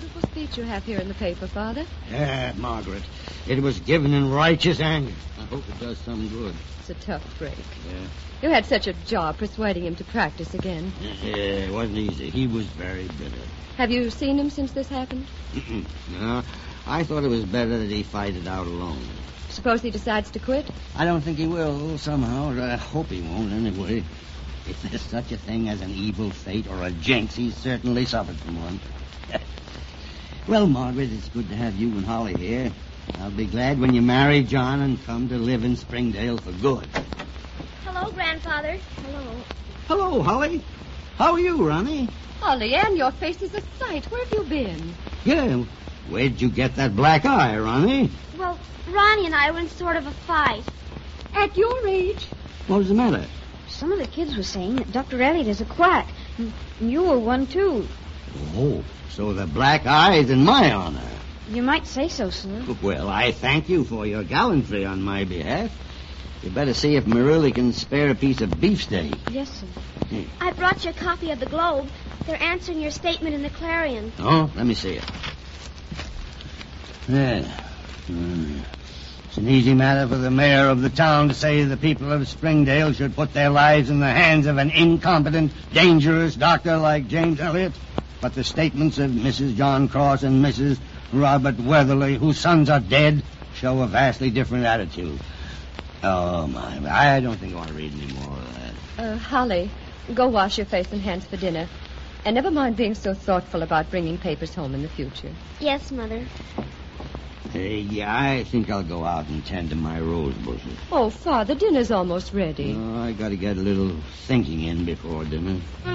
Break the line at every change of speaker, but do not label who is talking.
beautiful speech you have here in the paper, Father.
Yeah, Margaret. It was given in righteous anger. I hope it does some good.
It's a tough break.
Yeah.
You had such a job persuading him to practice again.
Yeah, it wasn't easy. He was very bitter.
Have you seen him since this happened?
No, I thought it was better that he fight it out alone.
Suppose he decides to quit?
I don't think he will, somehow. I hope he won't, anyway. If there's such a thing as an evil fate or a jinx, he's certainly suffered from one. Well, Margaret, it's good to have you and Holly here. I'll be glad when you marry John and come to live in Springdale for good.
Hello, Grandfather.
Hello.
Hello, Holly. How are you, Ronnie?
Holly Ann, your face is a sight. Where have you been?
Yeah, where'd you get that black eye, Ronnie?
Well, Ronnie and I were in sort of a fight.
At your age?
What was the matter?
Some of the kids were saying that Dr. Elliot is a quack. And you were one, too.
Oh, so the black eye is in my honor.
You might say so, sir.
Well, I thank you for your gallantry on my behalf. You better see if Marilla can spare a piece of beefsteak.
Yes, sir. I brought you a copy of the Globe. They're answering your statement in the Clarion.
Oh, let me see it. Yeah. It's an easy matter for the mayor of the town to say the people of Springdale should put their lives in the hands of an incompetent, dangerous doctor like James Elliot. But the statements of Mrs. John Cross and Mrs. Robert Weatherly, whose sons are dead, show a vastly different attitude. Oh, my. I don't think I want to read any more of that.
Holly, go wash your face and hands for dinner. And never mind being so thoughtful about bringing papers home in the future.
Yes, Mother.
Yeah, I think I'll go out and tend to my rose bushes.
Oh, Father, dinner's almost ready.
Oh, I got to get a little thinking in before dinner.